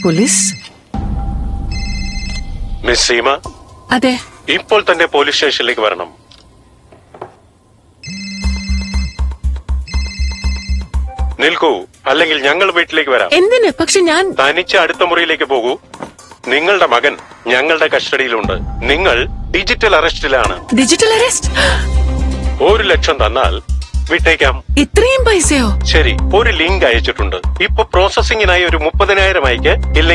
Police. Miss Seema, അതെ. ഇപ്പോൾ തന്നെ പോലീസ് സ്റ്റേഷനിലേക്ക് വരണം. നിൽക്കൂ, അല്ലെങ്കിൽ ഞങ്ങൾ വീട്ടിലേക്ക് വരാം. എന്തിന്? പക്ഷെ ഞാൻ തനിച്ച് അടുത്ത മുറിയിലേക്ക് പോകൂ. നിങ്ങളുടെ മകൻ ഞങ്ങളുടെ കസ്റ്റഡിയിലുണ്ട്. നിങ്ങൾ ഡിജിറ്റൽ അറസ്റ്റിലാണ്. Digital arrest? 1,00,000 തന്നാൽ വിട്ടേക്കാം. ഇത്രയും പൈസയോ? ശരി, ഒരു ലിങ്ക് അയച്ചിട്ടുണ്ട്. ഇപ്പൊ പ്രോസസിംഗിനായി ഒരു 30,000 അയക്ക്. ഇല്ലെങ്കിൽ